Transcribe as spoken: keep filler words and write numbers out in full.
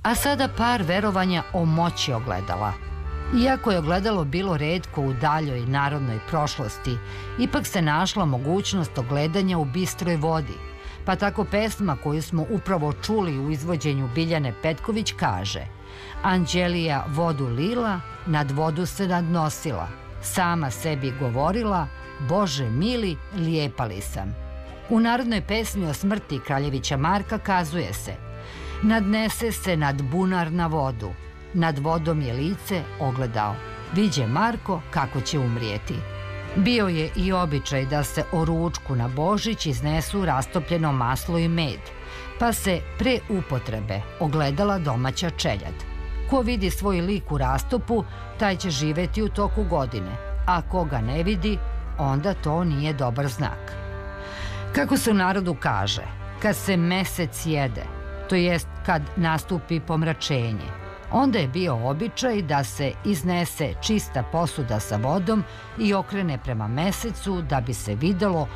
A sada par verovanja o moći ogledala. Iako je ogledalo bilo retko u daljoj narodnoj prošlosti, ipak se našla mogućnost ogledanja u bistroj vodi, pa tako pesma koju smo upravo čuli u izvođenju Biljane Petković kaže: Anđelija vodu lila, nad vodu se nadnosila, sama sebi govorila, Bože mili, lijepa li sam. U narodnoj pesmi o smrti kraljevića Marka kazuje se: nadnese se nad bunar na vodu, nad vodom je lice ogledao, viđe Marko kako će umrijeti. Bio je i običaj da se o ručku na Božić iznesu rastopljeno maslo i med, pa se pre upotrebe ogledala domaća čeljad. Ko vidi svoj lik u rastopu, taj će živeti u toku godine, a ko ga ne vidi, onda to nije dobar znak. Kako se u narodu kaže, kad se mesec jede, to jest kad nastupi pomračenje, onda je bio običaj da se iznese čista posuda sa vodom i okrene prema mesecu da bi se videlo